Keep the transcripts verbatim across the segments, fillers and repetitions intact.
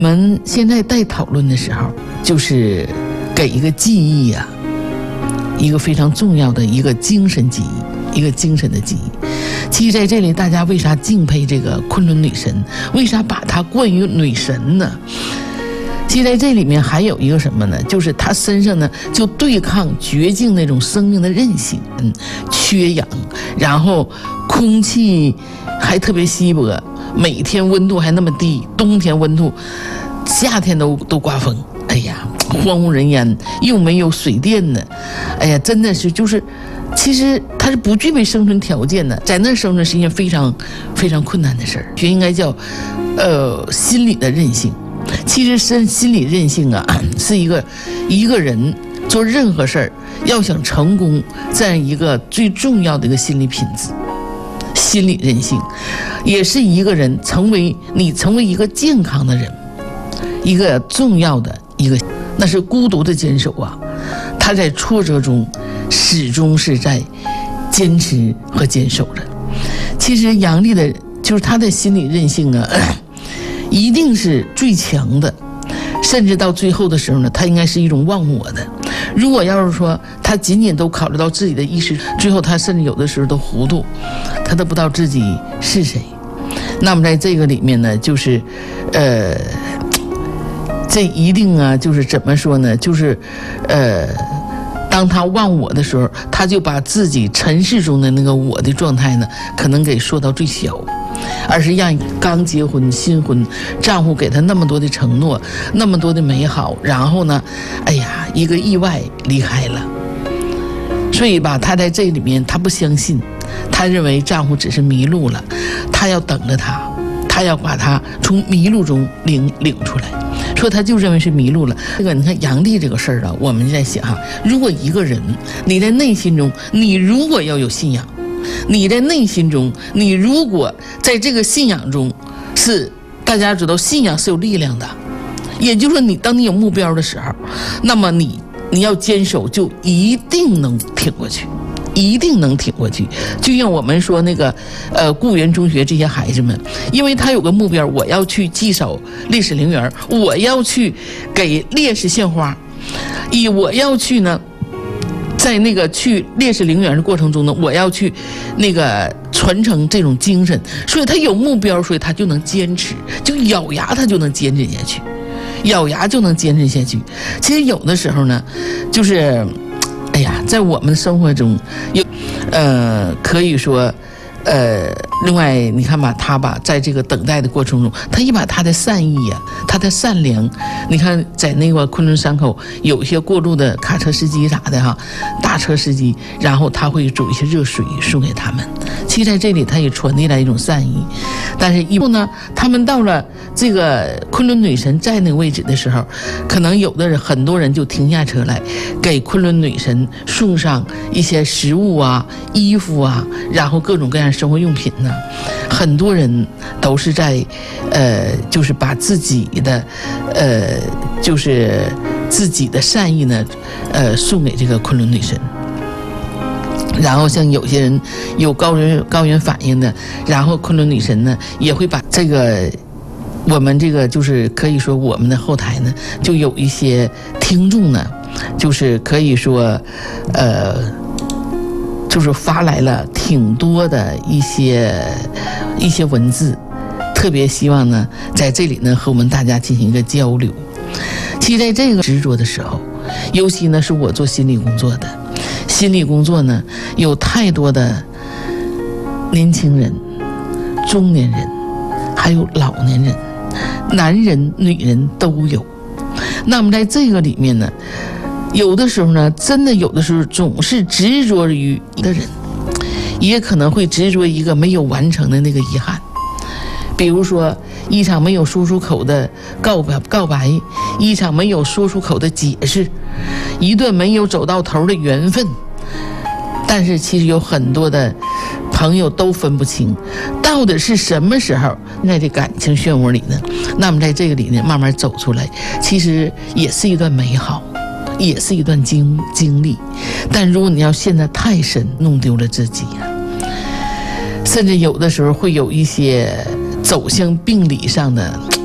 我们现在在讨论的时候，就是给一个记忆呀、啊，一个非常重要的一个精神记忆，一个精神的记忆。其实在这里，大家为啥敬佩这个昆仑女神？为啥把她冠于女神呢？其实在这里面还有一个什么呢？就是她身上呢就对抗绝境那种生命的韧性，嗯，缺氧，然后空气还特别稀薄，每天温度还那么低，冬天温度，夏天都都刮风，哎呀，荒无人烟，又没有水电呢，哎呀，真的是就是。其实它是不具备生存条件的，在那生存是一件非常非常困难的事儿，就应该叫，呃，心理的韧性。其实身心理韧性啊，是一个一个人做任何事儿要想成功这样一个最重要的一个心理品质。心理韧性，也是一个人成为你成为一个健康的人，一个重要的一个，那是孤独的坚守啊。他在挫折中。始终是在坚持和坚守着。其实杨丽的，就是她的心理韧性啊，一定是最强的，甚至到最后的时候呢，她应该是一种忘我的。如果要是说她仅仅都考虑到自己的意识，最后她甚至有的时候都糊涂，她都不知道自己是谁。那么在这个里面呢，就是，呃，这一定啊，就是怎么说呢，就是，呃。当他忘我的时候，他就把自己尘世中的那个我的状态呢，可能给缩到最小，而是让刚结婚新婚丈夫给他那么多的承诺，那么多的美好，然后呢，哎呀，一个意外离开了。所以吧，他在这里面他不相信，他认为丈夫只是迷路了，他要等着他，他要把他从迷路中领领出来。说他就认为是迷路了。这个你看杨丽这个事儿啊，我们在想哈，如果一个人你在内心中，你如果要有信仰，你在内心中，你如果在这个信仰中是大家知道信仰是有力量的，也就是说你当你有目标的时候，那么你你要坚守，就一定能挺过去。一定能挺过去。就像我们说那个呃固原中学这些孩子们，因为他有个目标，我要去祭扫烈士陵园，我要去给烈士献花，以我要去呢在那个去烈士陵园的过程中呢，我要去那个传承这种精神，所以他有目标，所以他就能坚持，就咬牙他就能坚持下去，咬牙就能坚持下去。其实有的时候呢，就是哎呀，在我们的生活中有，呃，可以说，呃，另外你看吧，他吧，在这个等待的过程中，他一把他的善意呀、啊，他的善良，你看在那个昆仑山口有一些过路的卡车司机啥的哈，大车司机，然后他会煮一些热水送给他们。其实在这里他也传递了一种善意，但是以后呢，他们到了这个昆仑女神在那个位置的时候，可能有的人很多人就停下车来，给昆仑女神送上一些食物啊、衣服啊，然后各种各样生活用品呢。很多人都是在，呃，就是把自己的，呃，就是自己的善意呢，呃，送给这个昆仑女神。然后像有些人有高原高原反应的，然后昆仑女神呢也会把这个我们这个就是可以说我们的后台呢就有一些听众呢，就是可以说呃就是发来了挺多的一些一些文字，特别希望呢在这里呢和我们大家进行一个交流。其实在这个执着的时候，尤其呢是我做心理工作的，心理工作呢有太多的年轻人、中年人，还有老年人，男人、女人都有。那么在这个里面呢，有的时候呢，真的有的时候总是执着于一个人，也可能会执着一个没有完成的那个遗憾。比如说一场没有说出口的告白告白，一场没有说出口的解释，一段没有走到头的缘分。但是其实有很多的朋友都分不清到底是什么时候在这感情漩涡里呢，那么在这个里呢慢慢走出来，其实也是一段美好，也是一段经经历。但如果你要陷得太深，弄丢了自己呀、啊，甚至有的时候会有一些走向病理上的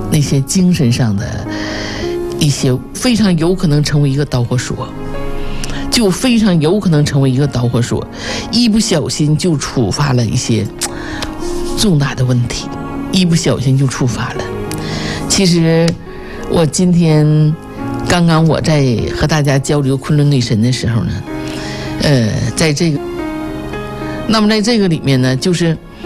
那些精神上的一些非常有可能成为一个导火索，就非常有可能成为一个导火索，一不小心就触发了一些重大的问题，一不小心就触发了。其实我今天刚刚我在和大家交流昆仑女神的时候呢，呃，在这个，那么在这个里面呢，就是